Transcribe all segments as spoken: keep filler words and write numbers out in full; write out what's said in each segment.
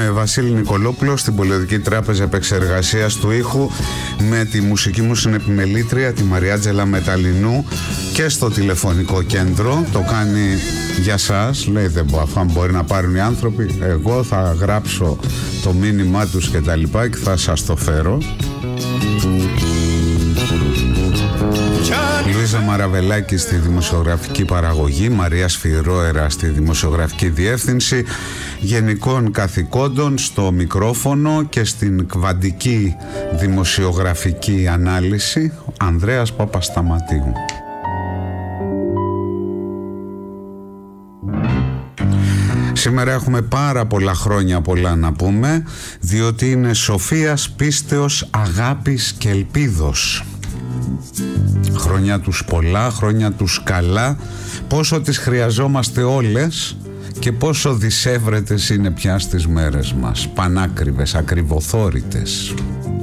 με Βασίλη Νικολόπουλο στην Πολιτική Τράπεζα Επεξεργασίας του Ήχου, με τη μουσική μου συνεπιμελήτρια τη Μαριάτζελα Μεταλλινού, και στο τηλεφωνικό κέντρο. Το κάνει για σας, λέει δεν μπορεί, αφού μπορεί να πάρουν οι άνθρωποι, εγώ θα γράψω το μήνυμά τους και τα λοιπά και θα σας το φέρω. Λουίζα Μαραβελάκη στη δημοσιογραφική παραγωγή, Μαρία Σφυρόερα στη δημοσιογραφική διεύθυνση, γενικών καθηκόντων στο μικρόφωνο και στην κβαντική δημοσιογραφική ανάλυση, Ανδρέας Παπασταματίου. Σήμερα έχουμε πάρα πολλά χρόνια πολλά να πούμε, διότι είναι σοφίας, πίστεως, αγάπης και ελπίδος. Χρόνια τους πολλά, χρόνια τους καλά, πόσο τις χρειαζόμαστε όλες και πόσο δισεύρετες είναι πια στις μέρες μας, πανάκριβες, ακριβοθόρητες.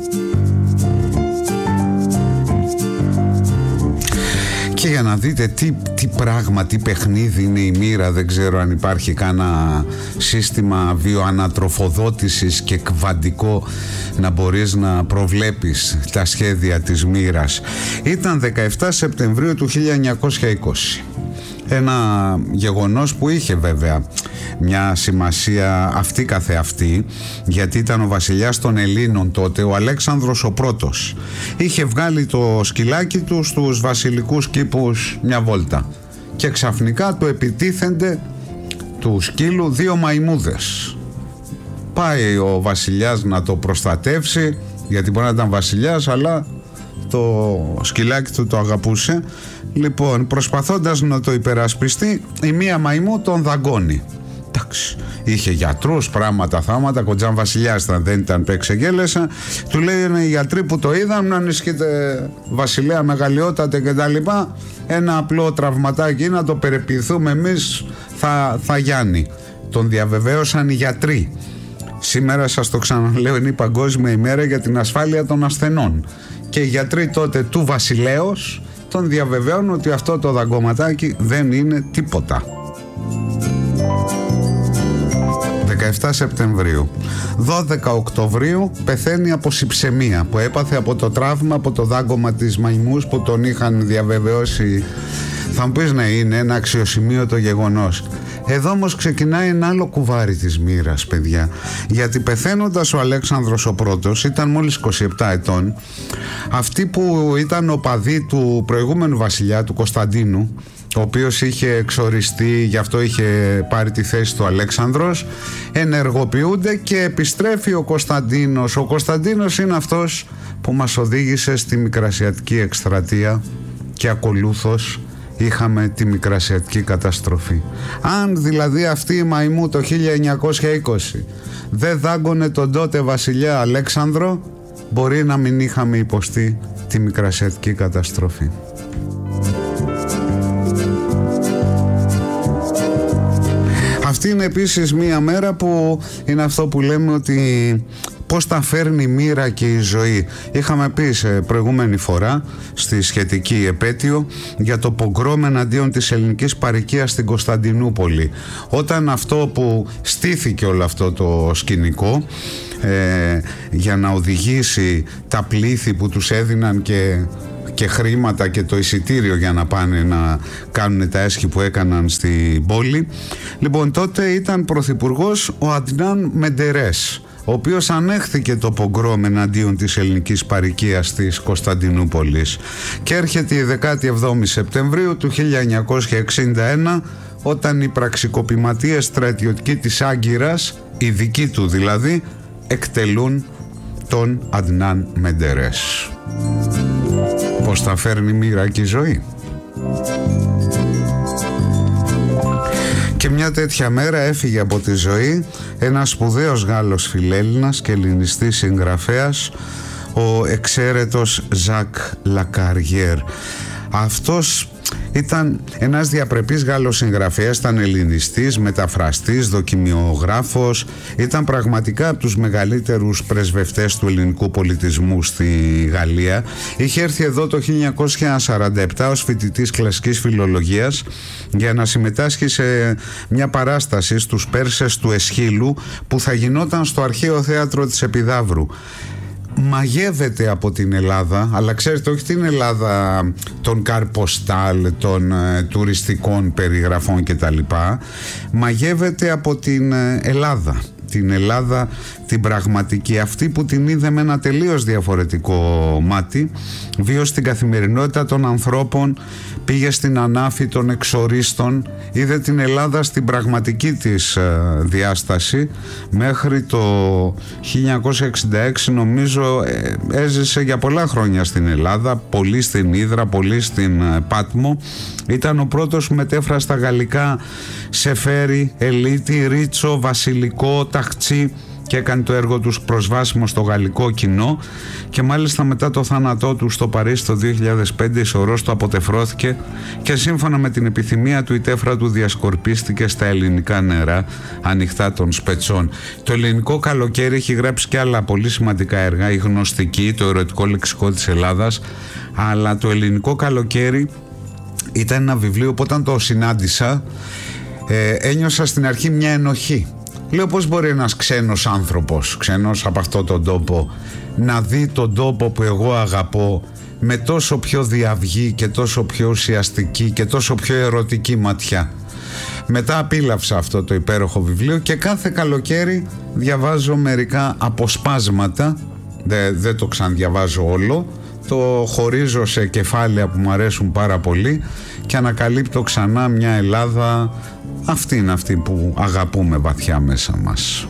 Και για να δείτε τι, τι πράγμα, τι παιχνίδι είναι η μοίρα, δεν ξέρω αν υπάρχει κάνα σύστημα βιοανατροφοδότησης και κβαντικό να μπορείς να προβλέπεις τα σχέδια της μοίρας. Ήταν δεκαεφτά Σεπτεμβρίου του χίλια εννιακόσια είκοσι. Ένα γεγονός που είχε βέβαια μια σημασία αυτή καθεαυτή, γιατί ήταν ο βασιλιάς των Ελλήνων τότε, ο Αλέξανδρος ο Πρώτος. Είχε βγάλει το σκυλάκι του στους βασιλικούς κήπους μια βόλτα και ξαφνικά του επιτίθενται του σκύλου δύο μαϊμούδες. Πάει ο βασιλιάς να το προστατεύσει, γιατί μπορεί να ήταν βασιλιάς αλλά το σκυλάκι του το αγαπούσε. Λοιπόν, προσπαθώντας να το υπερασπιστεί, η μία μαϊμού τον δαγκώνει. Εντάξει, είχε γιατρούς, πράγματα, θάματα, κοντζάν βασιλιάς ήταν, δεν ήταν παίξε γέλεσα. Του λέει οι γιατροί που το είδαν, να ανησυχείτε βασιλέα μεγαλειότατε και τα λοιπά, ένα απλό τραυματάκι να το περιποιηθούμε εμείς, θα, θα γιάνει. Τον διαβεβαίωσαν οι γιατροί. Σήμερα, σας το ξαναλέω, είναι η Παγκόσμια ημέρα για την ασφάλεια των ασθενών. Και οι γιατροί τότε του βασιλέως τον διαβεβαίωνουν ότι αυτό το δαγκωματάκι δεν είναι τίποτα. δεκαεφτά Σεπτεμβρίου. δώδεκα Οκτωβρίου πεθαίνει από συψαιμία που έπαθε από το τραύμα, από το δάγκωμα της μαϊμούς που τον είχαν διαβεβαιώσει. Θα μου πεις, ναι, είναι ένα αξιοσημείωτο γεγονός. Εδώ όμως ξεκινάει ένα άλλο κουβάρι της μοίρας, παιδιά. Γιατί πεθαίνοντας ο Αλέξανδρος ο Πρώτος, ήταν μόλις είκοσι επτά ετών, αυτοί που ήταν οπαδοί του προηγούμενου βασιλιά, του Κωνσταντίνου, ο οποίος είχε εξοριστεί, γι' αυτό είχε πάρει τη θέση του Αλέξανδρος, ενεργοποιούνται και επιστρέφει ο Κωνσταντίνος. Ο Κωνσταντίνος είναι αυτός που μας οδήγησε στη Μικρασιατική εκστρατεία και ακολούθως είχαμε τη Μικρασιατική καταστροφή. Αν δηλαδή αυτή η μαϊμού το χίλια εννιακόσια είκοσι δεν δάγκωνε τον τότε βασιλιά Αλέξανδρο, μπορεί να μην είχαμε υποστεί τη Μικρασιατική καταστροφή. Αυτή είναι επίσης μία μέρα που είναι αυτό που λέμε ότι πώς τα φέρνει η μοίρα και η ζωή. Είχαμε πει σε προηγούμενη φορά στη σχετική επέτειο για το πογκρόμ εναντίον της ελληνικής παροικίας στην Κωνσταντινούπολη. Όταν αυτό που στήθηκε όλο αυτό το σκηνικό ε, για να οδηγήσει τα πλήθη που τους έδιναν και και χρήματα και το εισιτήριο για να πάνε να κάνουν τα έσχη που έκαναν στην πόλη. Λοιπόν, τότε ήταν πρωθυπουργός ο Αντνάν Μεντερές, ο οποίος ανέχθηκε το πογκρόμ εναντίον της ελληνικής παροικίας της Κωνσταντινούπολης. Και έρχεται η δεκάτη εβδόμη Σεπτεμβρίου του χίλια εννιακόσια εξήντα ένα, όταν οι πραξικοπηματίες στρατιωτικοί της Άγκυρας, οι δικοί του δηλαδή, εκτελούν τον Αντνάν Μεντερές. Πώς θα φέρνει μοίρα και η ζωή. Και μια τέτοια μέρα έφυγε από τη ζωή ένας σπουδαίος Γάλλος φιλέλληνας και ελληνιστής συγγραφέας, ο εξαίρετος Ζακ Λακαριέρ. Αυτός ήταν ένας διαπρεπής Γάλλος συγγραφέας, ήταν ελληνιστής, μεταφραστής, δοκιμιογράφος, ήταν πραγματικά από τους μεγαλύτερους πρεσβευτές του ελληνικού πολιτισμού στη Γαλλία. Είχε έρθει εδώ το χίλια εννιακόσια σαράντα επτά ως φοιτητής κλασικής φιλολογίας για να συμμετάσχει σε μια παράσταση στους Πέρσες του Εσχύλου που θα γινόταν στο Αρχαίο Θέατρο της Επιδαύρου. Μαγεύεται από την Ελλάδα, αλλά ξέρετε, όχι την Ελλάδα των καρποστάλ, των ε, τουριστικών περιγραφών κτλ. Μαγεύεται από την ε, Ελλάδα, την Ελλάδα την πραγματική, αυτή που την είδε με ένα τελείως διαφορετικό μάτι, βίωσε την καθημερινότητα των ανθρώπων, πήγε στην ανάφη των εξορίστων, είδε την Ελλάδα στην πραγματική της ε, διάσταση. Μέχρι το χίλια εννιακόσια εξήντα έξι νομίζω ε, έζησε για πολλά χρόνια στην Ελλάδα, πολύ στην Ύδρα, πολύ στην ε, Πάτμο. Ήταν ο πρώτος που μετέφρασε στα γαλλικά Σεφέρι, Ελίτη, Ρίτσο, Βασιλικό, Ταχτσί και έκανε το έργο τους προσβάσιμο στο γαλλικό κοινό, και μάλιστα μετά το θάνατό του στο Παρίσι το δύο χιλιάδες πέντε η σωρός του αποτεφρώθηκε και σύμφωνα με την επιθυμία του η τέφρα του διασκορπίστηκε στα ελληνικά νερά ανοιχτά των Σπετσών. Το ελληνικό καλοκαίρι έχει γράψει και άλλα πολύ σημαντικά έργα, η Γνωστική, το ερωτικό λεξικό της Ελλάδας, αλλά το ελληνικό καλοκαίρι ήταν ένα βιβλίο που όταν το συνάντησα ε, ένιωσα στην αρχή μια ενοχή. Λέω, πώς μπορεί ένας ξένος άνθρωπος, ξένος από αυτόν τον τόπο, να δει τον τόπο που εγώ αγαπώ με τόσο πιο διαυγή και τόσο πιο ουσιαστική και τόσο πιο ερωτική ματιά. Μετά απίλαυσα αυτό το υπέροχο βιβλίο και κάθε καλοκαίρι διαβάζω μερικά αποσπάσματα, δεν, δεν το ξαναδιαβάζω όλο, το χωρίζω σε κεφάλαια που μου αρέσουν πάρα πολύ και ανακαλύπτω ξανά μια Ελλάδα, αυτή είναι αυτή που αγαπούμε βαθιά μέσα μας.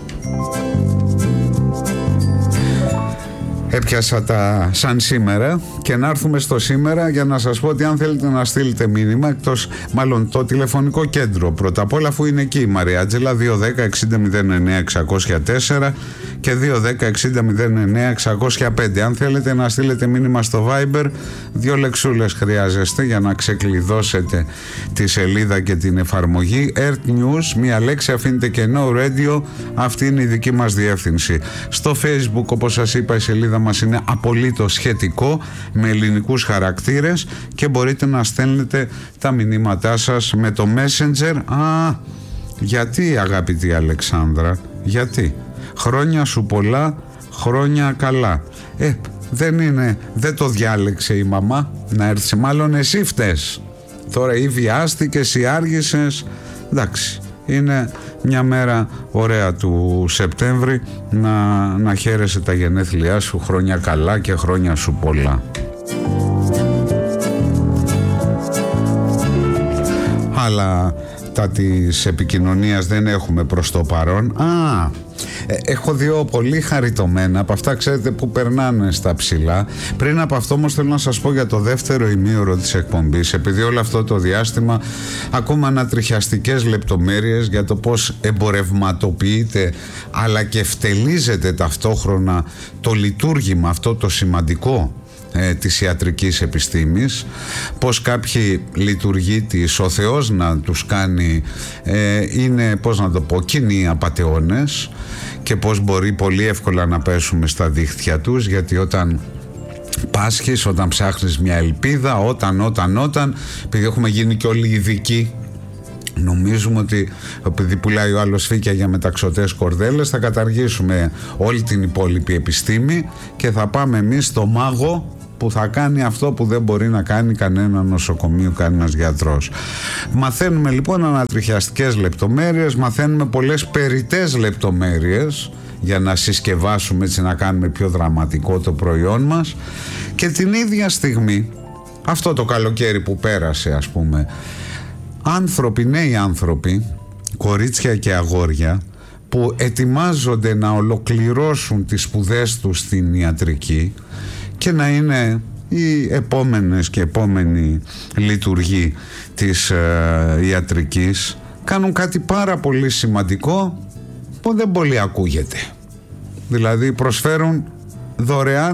Έπιασα τα σαν σήμερα και να έρθουμε στο σήμερα για να σας πω ότι αν θέλετε να στείλετε μήνυμα, εκτός μάλλον το τηλεφωνικό κέντρο πρώτα απ' όλα, αφού είναι εκεί η Μαριάτζελα, δύο ένα μηδέν εξήντα μηδέν εννέα εξακόσια τέσσερα και δύο ένα εξήντα μηδέν εννέα εξακόσια πέντε. Αν θέλετε να στείλετε μήνυμα στο Viber, δύο λεξούλες χρειάζεστε για να ξεκλειδώσετε τη σελίδα και την εφαρμογή Earth News, μία λέξη, αφήνετε και No Radio, αυτή είναι η δική μας διεύθυνση. Στο Facebook, όπως σας είπα, η σελίδα μας είναι απολύτως σχετικό με ελληνικούς χαρακτήρες και μπορείτε να στέλνετε τα μηνύματά σας με το Messenger. Α, γιατί αγαπητή Αλεξάνδρα, γιατί? Χρόνια σου πολλά, χρόνια καλά. Ε, δεν είναι, δεν το διάλεξε η μαμά να έρθει, μάλλον εσύ φταίς. Τώρα ή βιάστηκες ή άργησες, εντάξει. Είναι μια μέρα ωραία του Σεπτέμβρη να, να χαίρεσαι τα γενέθλιά σου, χρόνια καλά και χρόνια σου πολλά. Αλλά τα της επικοινωνίας δεν έχουμε προς το παρόν. Α, έχω δύο πολύ χαριτωμένα από αυτά, ξέρετε, που περνάνε στα ψηλά. Πριν από αυτό όμως θέλω να σας πω για το δεύτερο ημίωρο της εκπομπής, επειδή όλο αυτό το διάστημα ακούμε ανατριχιαστικές λεπτομέρειες για το πώς εμπορευματοποιείται αλλά και φτελίζεται ταυτόχρονα το λειτουργήμα αυτό το σημαντικό Ε, της ιατρικής επιστήμης, πως κάποιοι λειτουργήτες ο Θεός να τους κάνει ε, είναι, πώς να το πω, κοινοί απατεώνες, και πως μπορεί πολύ εύκολα να πέσουμε στα δίχτυα τους, γιατί όταν πάσχεις, όταν ψάχνεις μια ελπίδα, όταν, όταν, όταν επειδή έχουμε γίνει και όλοι ειδικοί, νομίζουμε ότι επειδή πουλάει ο άλλος φύκια για μεταξωτές κορδέλες θα καταργήσουμε όλη την υπόλοιπη επιστήμη και θα πάμε εμείς στο μάγο που θα κάνει αυτό που δεν μπορεί να κάνει κανένα νοσοκομείο, κανένας γιατρός. Μαθαίνουμε λοιπόν ανατριχιαστικές λεπτομέρειες, μαθαίνουμε πολλές περιττές λεπτομέρειες για να συσκευάσουμε, έτσι να κάνουμε πιο δραματικό το προϊόν μας, και την ίδια στιγμή, αυτό το καλοκαίρι που πέρασε ας πούμε, άνθρωποι, νέοι άνθρωποι, κορίτσια και αγόρια που ετοιμάζονται να ολοκληρώσουν τις σπουδές τους στην ιατρική και να είναι οι επόμενες και επόμενοι λειτουργοί της ε, ιατρικής, κάνουν κάτι πάρα πολύ σημαντικό που δεν πολύ ακούγεται. Δηλαδή προσφέρουν δωρεάν και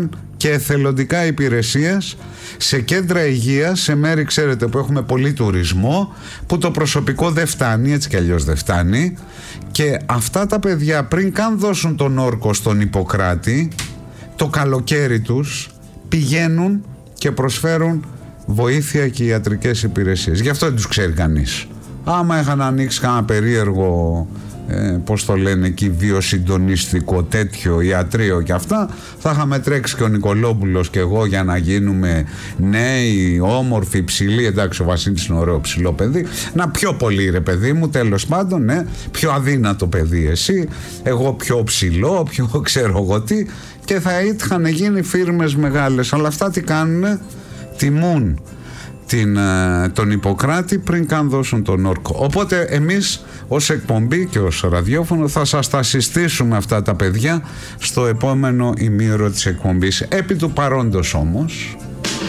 και εθελοντικά υπηρεσίες σε κέντρα υγείας, σε μέρη, ξέρετε, που έχουμε πολύ τουρισμό, που το προσωπικό δεν φτάνει, έτσι κι αλλιώς δεν φτάνει, και αυτά τα παιδιά πριν καν δώσουν τον όρκο στον Ιπποκράτη, το καλοκαίρι τους πηγαίνουν και προσφέρουν βοήθεια και ιατρικές υπηρεσίες. Γι' αυτό δεν τους ξέρει κανείς. Άμα είχαν ανοίξει κανένα περίεργο, ε, πώς το λένε εκεί, βιοσυντονιστικό τέτοιο ιατρείο και αυτά, θα είχαμε τρέξει και ο Νικολόπουλος και εγώ για να γίνουμε νέοι, όμορφοι, ψηλοί. Εντάξει, ο Βασίλης είναι ωραίο ψηλό παιδί. Να πιο πολύ, ρε παιδί μου, τέλος πάντων, ναι. Πιο αδύνατο παιδί εσύ, εγώ πιο ψηλό, πιο ξέρω εγώ τι, και θα είχαν γίνει φίρμες μεγάλες. Αλλά αυτά τι κάνουνε? Τιμούν την, τον Ιπποκράτη πριν καν δώσουν τον όρκο. Οπότε εμείς ως εκπομπή και ως ραδιόφωνο θα σας τα συστήσουμε αυτά τα παιδιά στο επόμενο ημίωρο της εκπομπής. Επί του παρόντος όμως,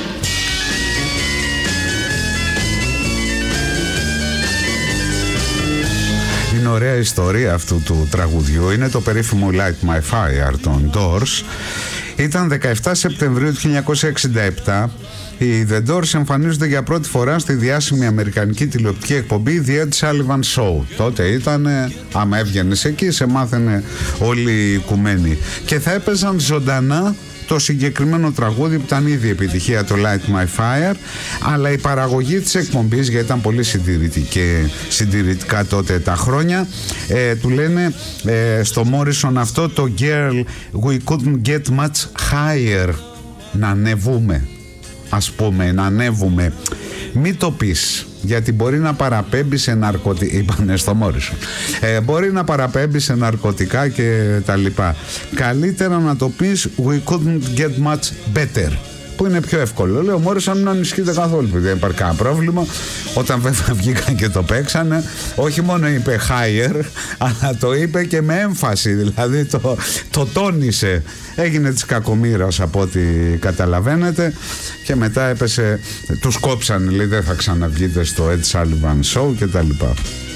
είναι ωραία ιστορία αυτού του τραγουδιού. Είναι το περίφημο Light My Fire των Doors. Ήταν δεκαεφτά Σεπτεμβρίου του χίλια εννιακόσια εξήντα επτά. Οι The Doors εμφανίζονται για πρώτη φορά στη διάσημη αμερικανική τηλεοπτική εκπομπή The Ed Sullivan Show. Τότε ήταν, άμα έβγαινες εκεί, σε μάθαινε όλοι οι οικουμένοι. Και θα έπαιζαν ζωντανά το συγκεκριμένο τραγούδι που ήταν ήδη επιτυχία, το Light My Fire, αλλά η παραγωγή της εκπομπής, γιατί ήταν πολύ συντηρητική, συντηρητικά τότε τα χρόνια, ε, του λένε ε, στο Morrison αυτό το Girl we couldn't get much higher, να ανεβούμε, ας πούμε, να ανέβουμε. Μη το πεις, γιατί μπορεί να παραπέμπει σε ναρκωτικά, είπανε στο Μόρισον, ε, μπορεί να παραπέμπει σε ναρκωτικά και τα λοιπά. Καλύτερα να το πεις we couldn't get much better, που είναι πιο εύκολο. Λέω, Μόρισον, μην ανησυχείτε καθόλου, δεν υπάρχει κανένα πρόβλημα. Όταν βέβαια βγήκαν και το παίξανε, όχι μόνο είπε higher, αλλά το είπε και με έμφαση, δηλαδή το, το τόνισε. Έγινε της κακομοίρας από ό,τι καταλαβαίνετε, και μετά έπεσε, τους κόψανε, λέει, δεν θα ξαναβγείτε στο Ed Sullivan Show και τα λοιπά.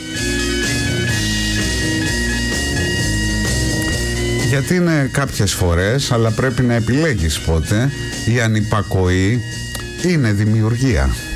Γιατί είναι κάποιες φορές, αλλά πρέπει να επιλέγεις πότε, η ανυπακοή είναι δημιουργία.